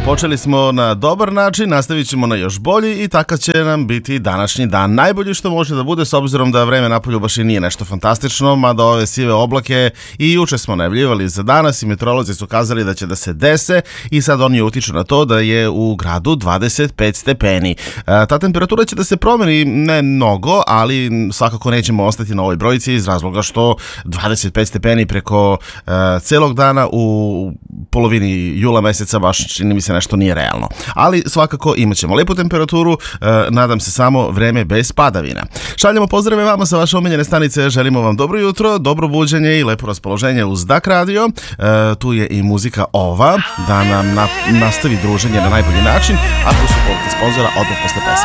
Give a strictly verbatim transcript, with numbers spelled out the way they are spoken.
Počeli smo na dobar način, nastavit ćemo na još bolji i takav će nam biti današnji dan. Najbolji što može da bude, s obzirom da vreme napolju baš i nije nešto fantastično, mada ove sive oblake i juče smo najavljivali za danas i meteorolozi su kazali da će da se dese i sad oni utiču na to da je u gradu dvadeset pet stepeni. Ta temperatura će da se promeni ne mnogo, ali svakako nećemo ostati na ovoj brojici iz razloga što dvadeset pet stepeni preko uh, celog dana u polovini jula meseca baš čini mi se nešto nije realno. Ali svakako imat ćemo lepu temperaturu, uh, nadam se samo vreme bez padavina. Šaljemo pozdrave vama sa vaše omiljene stanice, želimo vam dobro jutro, dobro buđenje i lepo raspoloženje uz Dak Radio. Uh, tu je i muzika ova da nam na, nastavi druženje na najbolji način, a tu su poruke sponzora odmah posle pesme.